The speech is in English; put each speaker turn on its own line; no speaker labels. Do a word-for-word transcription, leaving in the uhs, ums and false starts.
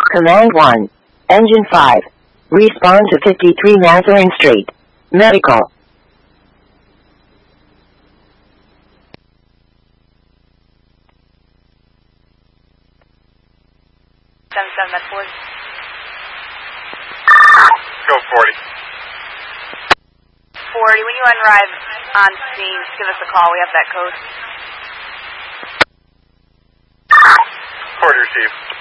Command one. Engine five. Respawn to fifty-three Mazarin Street. Medical.
seven seven at forty.
Go forty.
forty, when you arrive on scene, just give us a call. We have that code.
forty received.